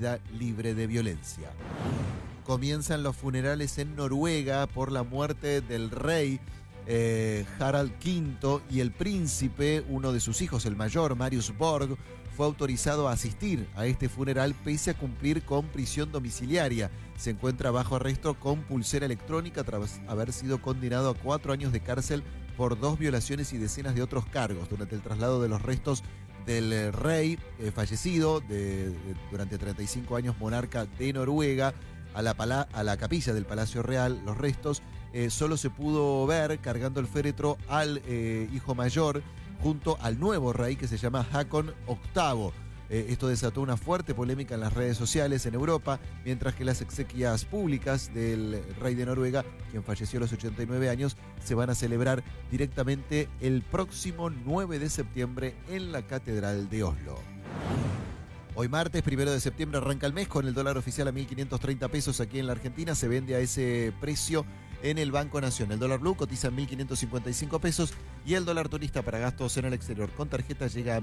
vida libre de violencia. Comienzan los funerales en Noruega por la muerte del rey Harald V y el príncipe, uno de sus hijos, el mayor, Marius Borg, fue autorizado a asistir a este funeral pese a cumplir con prisión domiciliaria. Se encuentra bajo arresto con pulsera electrónica tras haber sido condenado a 4 años de cárcel por 2 violaciones y decenas de otros cargos durante el traslado de los restos del rey fallecido, durante 35 años monarca de Noruega, a la capilla del Palacio Real. Los restos solo se pudo ver cargando el féretro al hijo mayor junto al nuevo rey que se llama Haakon VIII. Esto desató una fuerte polémica en las redes sociales en Europa, mientras que las exequias públicas del rey de Noruega, quien falleció a los 89 años, se van a celebrar directamente el próximo 9 de septiembre en la Catedral de Oslo. Hoy martes, 1 de septiembre, arranca el mes con el dólar oficial a 1.530 pesos aquí en la Argentina. Se vende a ese precio en el Banco Nación. El dólar blue cotiza en 1.555 pesos y el dólar turista para gastos en el exterior con tarjeta llega a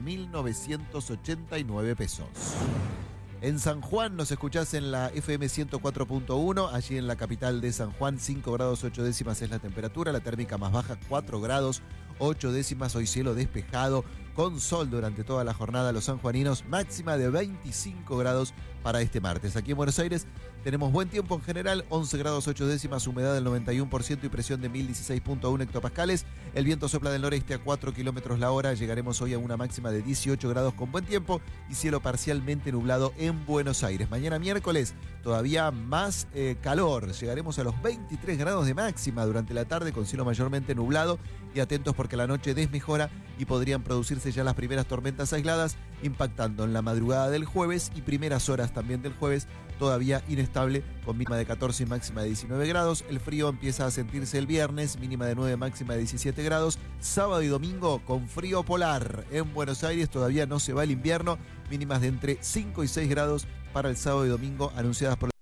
1.989 pesos. En San Juan nos escuchás en la FM 104.1, allí en la capital de San Juan, 5 grados 8 décimas es la temperatura, la térmica más baja 4 grados 8 décimas, hoy cielo despejado, con sol durante toda la jornada. Los sanjuaninos, máxima de 25 grados para este martes. Aquí en Buenos Aires tenemos buen tiempo en general, 11 grados 8 décimas, humedad del 91% y presión de 1016.1 hectopascales. El viento sopla del noreste a 4 kilómetros la hora. Llegaremos hoy a una máxima de 18 grados con buen tiempo y cielo parcialmente nublado en Buenos Aires. Mañana miércoles todavía más calor. Llegaremos a los 23 grados de máxima durante la tarde con cielo mayormente nublado y atentos porque la noche desmejora y podrían producirse ya las primeras tormentas aisladas, impactando en la madrugada del jueves y primeras horas también del jueves, todavía inestable, con mínima de 14 y máxima de 19 grados. El frío empieza a sentirse el viernes, mínima de 9, máxima de 17 grados. Sábado y domingo con frío polar. En Buenos Aires todavía no se va el invierno, mínimas de entre 5 y 6 grados para el sábado y domingo anunciadas por